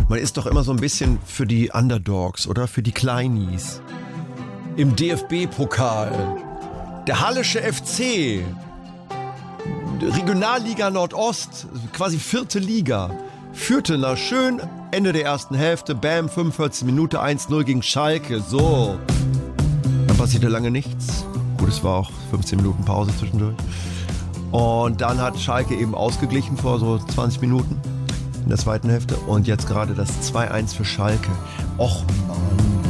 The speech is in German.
Man ist doch immer so ein bisschen für die Underdogs, oder? Für die Kleinies. Im DFB-Pokal. Der Hallische FC. Regionalliga Nordost. Quasi 4. Liga. Führte nach schön Ende der ersten Hälfte. Bam, 45 Minuten 1-0 gegen Schalke. So. Dann passierte lange nichts. Gut, es war auch 15 Minuten Pause zwischendurch. Und dann hat Schalke eben ausgeglichen vor so 20 Minuten in der zweiten Hälfte. Und jetzt gerade das 2-1 für Schalke. Och Mann.